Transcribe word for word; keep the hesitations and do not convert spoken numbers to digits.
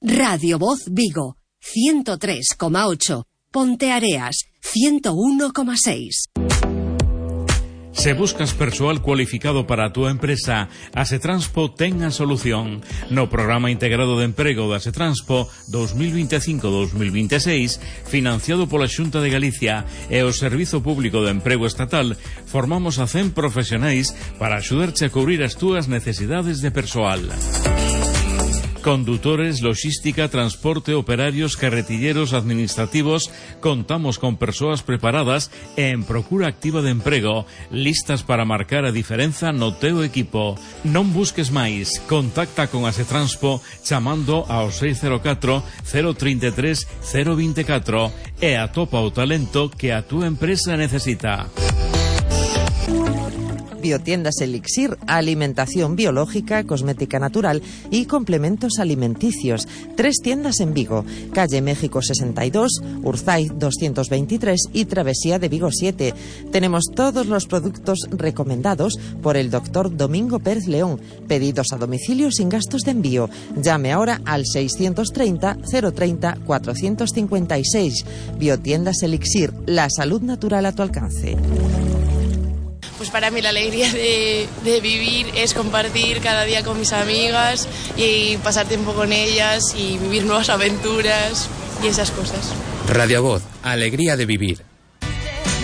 Radio Voz Vigo, ciento tres coma ocho. Ponteareas, ciento uno coma seis. Se buscas persoal cualificado para a túa empresa, a Setranspo ten a solución. No Programa Integrado de Emprego da Setranspo dos mil veinticinco a dos mil veintiséis, financiado pola Xunta de Galicia e o Servizo Público de Emprego Estatal, formamos a cen profesionais para axudarche a cubrir as túas necesidades de persoal. Condutores, logística, transporte, operarios, carretilleros, administrativos. Contamos con persoas preparadas e en procura activa de emprego, listas para marcar a diferenza no teu equipo. Non busques máis, contacta con a Setranspo chamando ao seis cero catro, cero treinta e tres, cero vinte e catro e atopa o talento que a túa empresa necesita. Biotiendas Elixir, alimentación biológica, cosmética natural y complementos alimenticios. Tres tiendas en Vigo, calle México sesenta y dos, Urzay doscientos veintitrés y Travesía de Vigo siete. Tenemos todos los productos recomendados por el doctor Domingo Pérez León. Pedidos a domicilio sin gastos de envío. Llame ahora al seiscientos treinta, cero treinta, cuatrocientos cincuenta y seis. Biotiendas Elixir, la salud natural a tu alcance. Pues para mí la alegría de, de vivir es compartir cada día con mis amigas y pasar tiempo con ellas y vivir nuevas aventuras y esas cosas. Radio Voz, alegría de vivir.